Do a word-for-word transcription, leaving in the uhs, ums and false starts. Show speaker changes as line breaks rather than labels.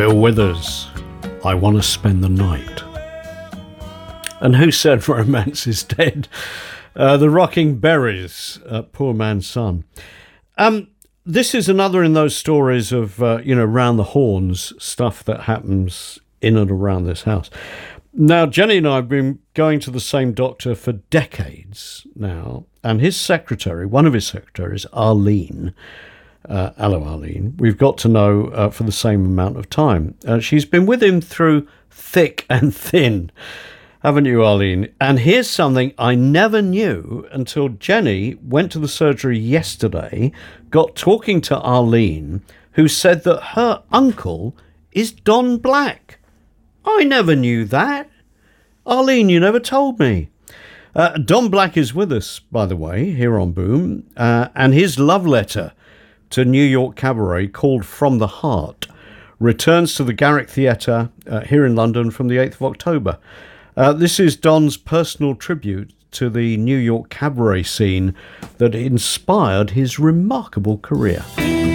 Bill Withers, I Want to Spend the Night. And who said romance is dead? Uh, the Rocking Berries, uh, Poor Man's Son. Um, this is another in those stories of, uh, you know, round the horns stuff that happens in and around this house. Now, Jenny and I have been going to the same doctor for decades now, and his secretary, one of his secretaries, Arlene, uh, hello Arlene, we've got to know uh, for the same amount of time. Uh, she's been with him through thick and thin, haven't you, Arlene? And here's something I never knew until Jenny went to the surgery yesterday, got talking to Arlene, who said that her uncle is Don Black. I never knew that. Arlene, you never told me. Uh, Don Black is with us, by the way, here on Boom, uh, and his love letter to New York Cabaret, called From the Heart, returns to the Garrick Theatre uh, here in London from the eighth of October. Uh, this is Don's personal tribute to the New York cabaret scene that inspired his remarkable career.